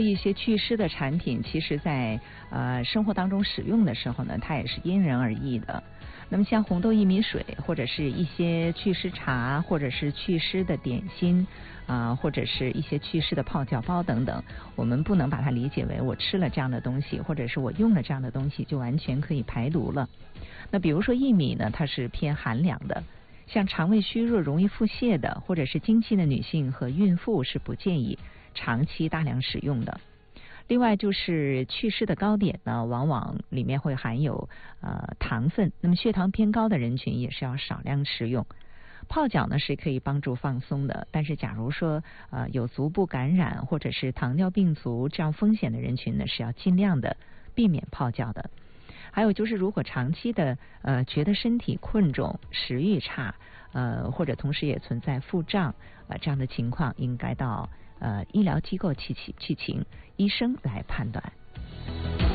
一些祛湿的产品，其实在生活当中使用的时候呢，它也是因人而异的。那么像红豆薏米水，或者是一些祛湿茶，或者是祛湿的点心或者是一些祛湿的泡脚包等等，我们不能把它理解为我吃了这样的东西，或者是我用了这样的东西就完全可以排毒了。那比如说薏米呢，它是偏寒凉的，像肠胃虚弱、容易腹泻的，或者是经期的女性和孕妇是不建议长期大量使用的。另外就是祛湿的糕点呢，往往里面会含有糖分，那么血糖偏高的人群也是要少量食用。泡脚呢是可以帮助放松的，但是假如说有足部感染或者是糖尿病足这样风险的人群呢，是要尽量的避免泡脚的。还有就是如果长期的觉得身体困重、食欲差或者同时也存在腹胀这样的情况，应该到医疗机构去请医生来判断。